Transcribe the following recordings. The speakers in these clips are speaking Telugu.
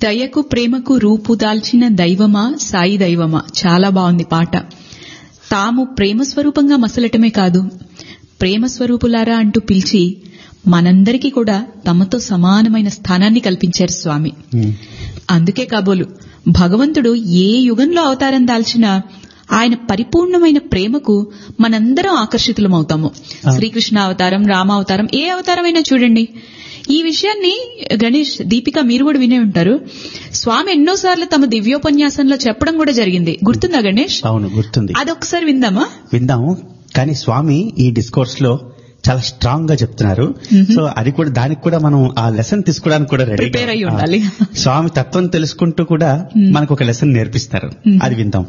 దయకు ప్రేమకు రూపు దాల్చిన దైవమా సాయి దైవమా. చాలా బాగుంది పాట. తాము ప్రేమ స్వరూపంగా మసలటమే కాదు, ప్రేమ స్వరూపులారా అంటూ పిలిచి మనందరికీ కూడా తమతో సమానమైన స్థానాన్ని కల్పించారు స్వామి. అందుకే కాబోలు భగవంతుడు ఏ యుగంలో అవతారం దాల్చినా ఆయన పరిపూర్ణమైన ప్రేమకు మనందరం ఆకర్షితులమవుతాము. శ్రీకృష్ణ అవతారం, రామావతారం, ఏ అవతారమైనా చూడండి. ఈ విషయాన్ని గణేష్, దీపిక మీరు కూడా వినే ఉంటారు. స్వామి ఎన్నోసార్లు తమ దివ్యోపన్యాసంలో చెప్పడం కూడా జరిగింది. గుర్తుందా గణేష్? అవును, గుర్తుంది. అదొకసారి విందామా? విందాము. కానీ స్వామి ఈ డిస్కోర్స్ లో చాలా స్ట్రాంగ్ గా చెప్తున్నారు. సో అది కూడా, దానికి కూడా మనం ఆ లెసన్ తీసుకోవడానికి కూడా రెడీ ప్రిపేర్ అయి ఉండాలి. స్వామి తత్వం తెలుసుకుంటూ కూడా మనకు ఒక లెసన్ నేర్పిస్తారు. అది విందాం.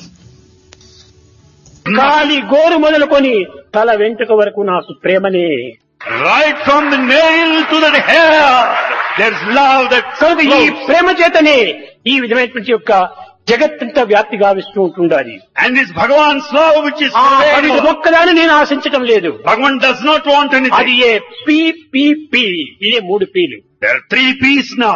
కాలి గోరు మొదలుకొని తల వెంట్రుక వరకు నాకు ప్రేమనే. Right from the nail to the hair, there's love that కనుక ఈ ప్రేమ చేతనే ఈ విధమైనటువంటి యొక్క జగత్తంతా వ్యాప్తి గావిస్తూ ఉంటుండాలి. and this Bhagavan's love which is ఒక్కదాన్ని నేను ఆశించటం లేదు. Bhagavan does not want anything. అది ఏ పి ఇదే 3 peel. There are 3 P's now.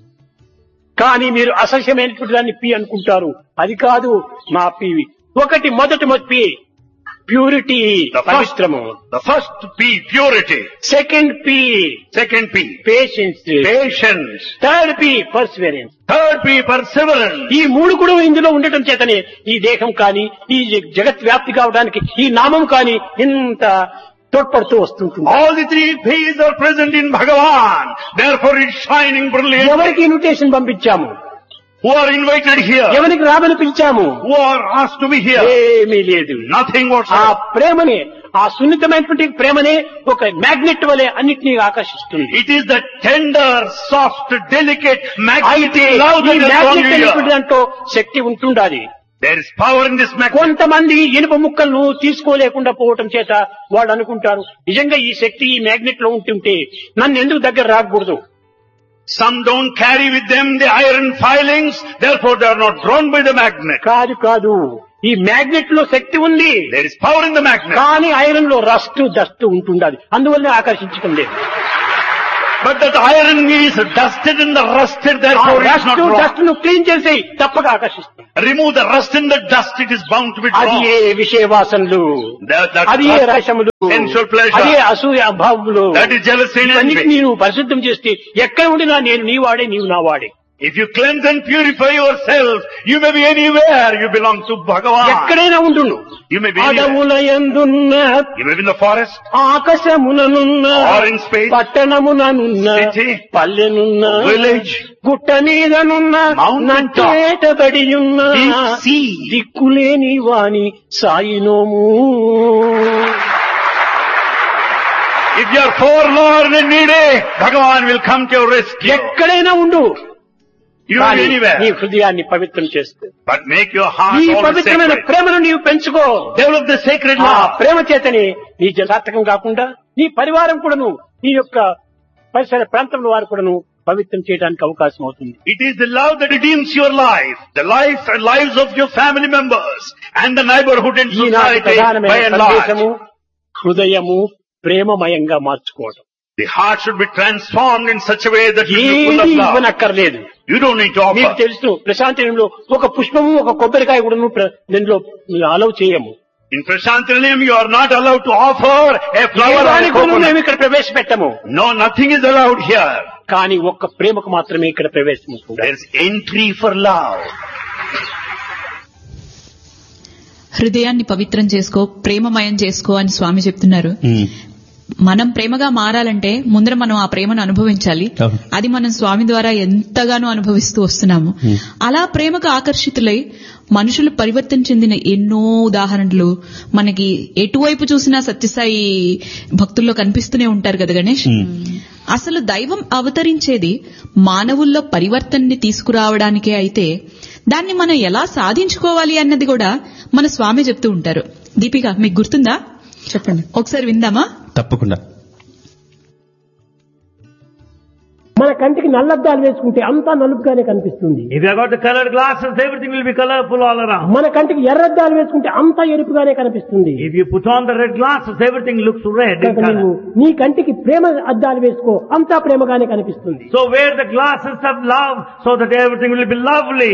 కానీ మీరు అసహ్యమైనటువంటి దాన్ని పి అనుకుంటారు. అది కాదు మా పి. మొదటి పి ప్యూరిటీ, పవిత్రము. The first P, purity. Second P patience. Third P Perseverance. Third P, perseverance. ఈ 3 కూడా ఇందులో ఉండటం చేతనే ఈ దేహం కానీ ఈ జగత్ వ్యాప్తి కావడానికి ఈ నామం కానీ ఇంత తోడ్పడుతూ వస్తుంటుంది. All the 3 P's are present in Bhagavan. Therefore it's shining brilliant. ఎవరికి invitation పంపించాము? Who are invited here? ఎవరికి రామని పిలిచాము? Who are asked to be here? ఏమీ లేదు. Nothing ఆ whatsoever. ప్రేమనే, ఆ సున్నితమైనటువంటి ప్రేమనే ఒక మ్యాగ్నెట్ వలె అన్నిటినీ ఆకర్షిస్తుంది. It is the tender, soft, delicate, అయితే magnetic love ఈ that is magnet drawn you అనేటువంటి here. దాంట్లో శక్తి ఉంటుండాలి. There is power in this magnet. కొంతమంది ఇనుప ముక్కలను తీసుకోలేకుండా పోవటం చేత వాళ్ళు అనుకుంటారు నిజంగా ఈ శక్తి ఈ మ్యాగ్నెట్ లో ఉంటుంటే నన్ను ఎందుకు దగ్గర రాకూడదు. Some don't carry with them the iron filings, therefore they are not drawn by the magnet. కాదు, ఈ మ్యాగ్నెట్ లో శక్తి ఉంది. There is power in the magnet. కానీ ఐరన్ లో డస్ట్ ఉంటుండాలి, అందువల్ల ఆకర్షించడం లేదు. But that iron is dusted and the rusted, therefore it is not drawn. Dust ను క్లీన్ చేసి తప్పక ఆకర్షిస్తుంది. Remove the rust and the dust, it is bound to be అది drawn. ఏ విషయ వాసనలు, అది ఏ రసములు, sensual pleasure, అదే అసూయ భావములు, that is jealousy and ఇవన్నీ envy. నేను పరిశుద్ధం చేస్తే ఎక్కడ ఉండినా నేను నీ వాడే, నీవు నా వాడే. If you cleanse and purify yourself, you may be anywhere. You belong to Bhagavan. ఎక్కడైనా ఉండును. You may be anywhere. అడవులయందున్న, You may be in the forest, ఆకాశముననున్న, or in space, పట్టణముననున్న, city, పల్లెనున్న, village, గుట్ట మీదనున్న, mountain top, నట్టేటబడియున్న, deep sea. దిక్కులేని వాణి సాయినోము. If you are forlorn and needy, Bhagavan will come to your rescue. ఎక్కడైనా ఉండు, You may be నీ anywhere. హృదయాన్ని పవిత్రం చేసుకో. But make your heart ఈ always పవిత్రమైన sacred. ప్రేమను నీవు పెంచుకో. Develop the sacred ఆ love. ప్రేమ చేతని నీ సార్థకం కాకుండా నీ పరివారం కూడాను, నీ యొక్క పరిసర ప్రాంతంలో వారు కూడాను పవిత్రం చేయడానికి అవకాశం అవుతుంది. It is the love that redeems your life, the life and lives of your family members, and the neighborhood and ఈనాటి society by ప్రధానమైన and large. సందేశము హృదయము ప్రేమమయంగా మార్చుకోవడం. The heart should be transformed in such a way that you ఏది full of love. ఇవ్వనక్కర్లేదు. You don't need to మీకు offer. తెలుసు ప్రశాంతిలో ఒక పుష్పము ఒక కొబ్బరికాయ కూడా దీనిలో అలౌ చేయము. In Prashantinim, you are not allowed to offer a flower or a దాని కూడా coconut. మేము ఇక్కడ ప్రవేశపెట్టము. No, nothing is allowed here. కానీ ఒక్క ప్రేమకు మాత్రమే ఇక్కడ ప్రవేశం ఉంటుంది. There is entry for love. హృదయాన్ని పవిత్రం చేసుకో, ప్రేమమయం చేసుకో అని స్వామి చెప్తున్నారు. మనం ప్రేమగా మారాలంటే ముందర మనం ఆ ప్రేమను అనుభవించాలి. అది మనం స్వామి ద్వారా ఎంతగానో అనుభవిస్తూ వస్తున్నాము. అలా ప్రేమకు ఆకర్షితులై మనుషులు పరివర్తన చెందిన ఎన్నో ఉదాహరణలు మనకి ఎటువైపు చూసినా సత్యసాయి భక్తుల్లో కనిపిస్తూనే ఉంటారు కదా గణేష్. అసలు దైవం అవతరించేది మానవుల్లో పరివర్తనని తీసుకురావడానికే అయితే దాన్ని మనం ఎలా సాధించుకోవాలి అన్నది కూడా మన స్వామి చెప్తూ ఉంటారు. దీపిక, మీకు గుర్తుందా? చెప్పండి, ఒకసారి విందామా? తప్పకుండా. మన కంటికి నల్లద్దాలు వేసుకుంటే అంతా నలుపుగానే కనిపిస్తుంది. If you have got the colored glasses, everything will be colorful all around. మన కంటికి ఎర్రద్దాలు వేసుకుంటే అంతా ఎరుపుగానే కనిపిస్తుంది. If you put on the red glasses, everything looks red in కనుక నీవు color. నీ కంటికి ప్రేమ అద్దాలు వేసుకో, అంతా ప్రేమగానే కనిపిస్తుంది. So wear the glasses of love so that everything will be lovely.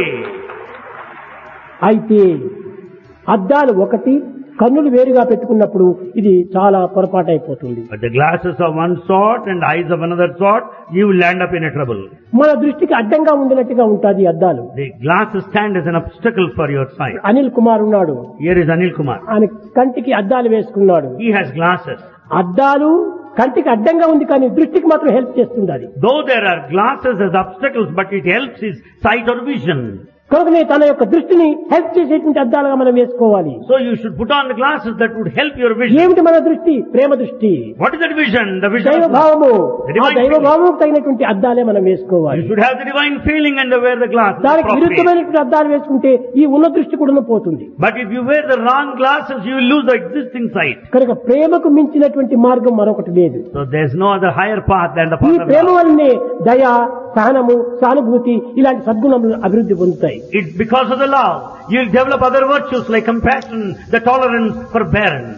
అయితే అద్దాలు ఒకటి, కన్నులు వేరుగా పెట్టుకున్నప్పుడు ఇది చాలా పొరపాటు అయిపోతుంది. But the glasses of one sort and eyes of another sort, you will end up in a trouble. మన దృష్టికి అడ్డంగా ఉండినట్టుగా ఉంటుంది అద్దాలు. The glasses stand as an obstacle for your sight. Anil Kumar ఉన్నాడు, Here is Anil Kumar. ఆయన కంటికి అద్దాలు వేసుకున్నాడు. He has glasses. అద్దాలు కంటికి అడ్డంగా ఉంది కానీ దృష్టికి మాత్రం హెల్ప్ చేస్తుంది అది. Though there are glasses as obstacles, but it helps his sight or vision. కనుకనే తన యొక్క దృష్టిని హెల్ప్ చేసేటువంటి అద్దాలుగా మనం వేసుకోవాలి. So you should put on the glasses that would help your vision. ఏమిటి మన దృష్టి? ప్రేమ దృష్టి. What is that vision? The vision దైవ of love. భావము. The ఆ divine దైవ feeling. భావముకు తగినటువంటి అద్దాలే మనం వేసుకోవాలి. You should have the divine feeling and wear the glasses. దానికి properly. విరుద్ధమైనటువంటి అద్దాలు వేసుకుంటే ఈ ఉన్న దృష్టి కూడా పోతుంది. But if you wear the wrong glasses, you will lose the existing sight. కనుక ప్రేమకు మించినటువంటి మార్గం మరొకటి లేదు. So there is no other higher path than the ఈ path of ప్రేమ love. వల్లనే దయ, సహనము, సానుభూతి ఇలాంటి సద్గుణములు అభివృద్ధి పొందుతాయి. It's because of the love. You will develop other virtues like compassion, the tolerance, forbearance.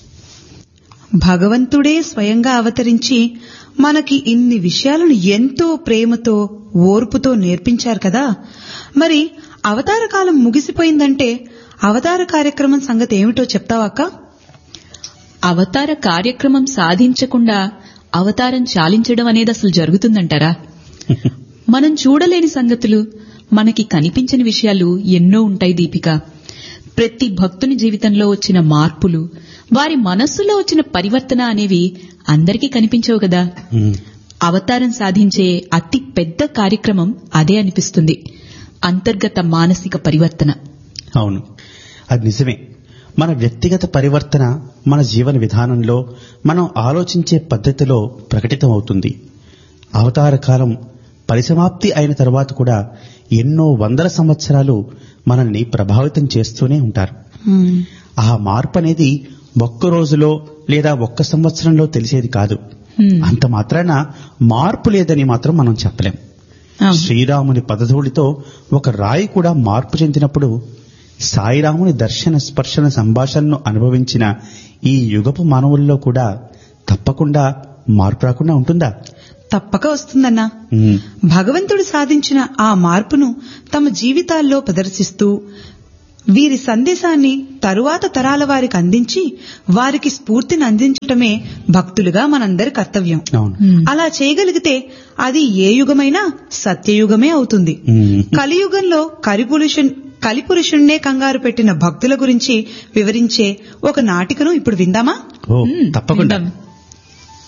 భగవంతుడే స్వయంగా అవతరించి మనకి ఇన్ని విషయాలను ఎంతో ప్రేమతో ఓర్పుతో నేర్పించారు కదా. మరి అవతార కాలం ముగిసిపోయిందంటే అవతార కార్యక్రమం సంగతి ఏమిటో చెప్తావాక? అవతార కార్యక్రమం సాధించకుండా అవతారం చాలించడం అనేది అసలు జరుగుతుందంటారా? మనం చూడలేని సంగతులు, మనకి కనిపించని విషయాలు ఎన్నో ఉంటాయి దీపిక. ప్రతి భక్తుని జీవితంలో వచ్చిన మార్పులు, వారి మనస్సులో వచ్చిన పరివర్తన అనేవి అందరికీ కనిపించవు కదా. అవతారం సాధించే అతి పెద్ద కార్యక్రమం అదే అనిపిస్తుంది, అంతర్గత మానసిక పరివర్తన. అవును, అది నిజమే. మన వ్యక్తిగత పరివర్తన మన జీవన విధానంలో, మనం ఆలోచించే పద్ధతిలో ప్రకటితమవుతుంది. అవతార కాలం పరిసమాప్తి అయిన తర్వాత కూడా ఎన్నో వందల సంవత్సరాలు మనల్ని ప్రభావితం చేస్తూనే ఉంటారు. ఆ మార్పు అనేది ఒక్క రోజులో లేదా ఒక్క సంవత్సరంలో తెలిసేది కాదు. అంత మాత్రాన మార్పు లేదని మాత్రం మనం చెప్పలేం. శ్రీరాముని పదధూళితో ఒక రాయి కూడా మార్పు చెందినప్పుడు సాయిరాముని దర్శన స్పర్శన సంభాషణను అనుభవించిన ఈ యుగపు మానవుల్లో కూడా తప్పకుండా మార్పు రాకుండా ఉంటుందా? తప్పక వస్తుందన్నా. భగవంతుడు సాధించిన ఆ మార్పును తమ జీవితాల్లో ప్రదర్శిస్తూ వీరి సందేశాన్ని తరువాత తరాల వారికి అందించి వారికి స్ఫూర్తిని అందించటమే భక్తులుగా మనందరి కర్తవ్యం. అలా చేయగలిగితే అది ఏ యుగమైనా సత్యయుగమే అవుతుంది. కలియుగంలో కలిపురుషుణ్ణే కంగారు పెట్టిన భక్తుల గురించి వివరించే ఒక నాటికను ఇప్పుడు విందామా? తప్పకుండా.